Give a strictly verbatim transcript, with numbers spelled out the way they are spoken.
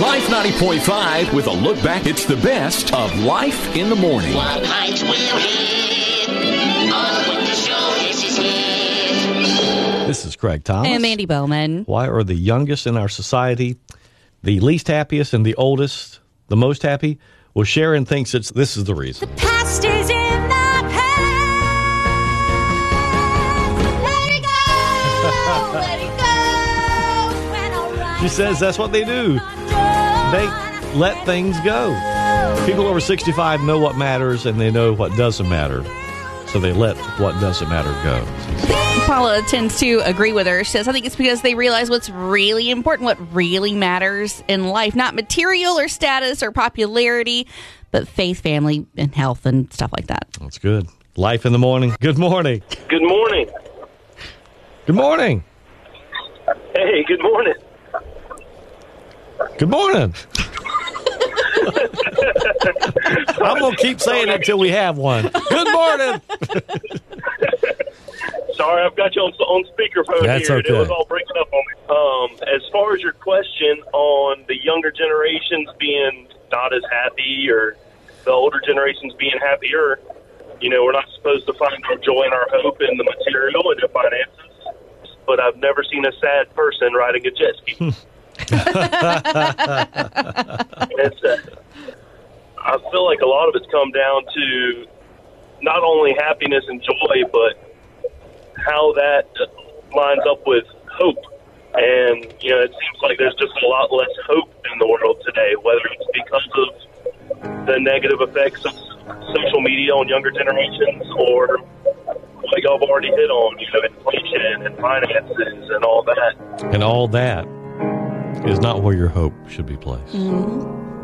Life ninety point five with a look back. It's the best of Life in the Morning. What height will hit on when the show is his hit. This is Craig Thomas. And Mandy Bowman. Why are the youngest in our society the least happiest and the oldest the most happy? Well, Sharon thinks it's this is the reason. The past is in the past. Let it go. Let it go. When all right She says that's what they do. They let things go. People over sixty-five know what matters and they know what doesn't matter. So they let what doesn't matter go. Paula tends to agree with her. She says, I think it's because they realize what's really important, what really matters in life. Not material or status or popularity, but faith, family, and health and stuff like that. That's good. Life in the Morning. Good morning. Good morning. Good morning. Hey, good morning. Good morning. I'm going to keep saying it until we have one. Good morning. Sorry, I've got you on, on speakerphone That's here. okay. It was all breaking up on me. Um, as far as your question on the younger generations being not as happy or the older generations being happier, you know, we're not supposed to find our joy and our hope in the material and the finances, but I've never seen a sad person riding a jet ski. it's, uh, I feel like a lot of it's come down to not only happiness and joy, but how that lines up with hope. And, you know, it seems like there's just a lot less hope in the world today, whether it's because of the negative effects of social media on younger generations or, like I've already hit on, you know, inflation and finances and all that. And all that is not where your hope should be placed. Mm-hmm.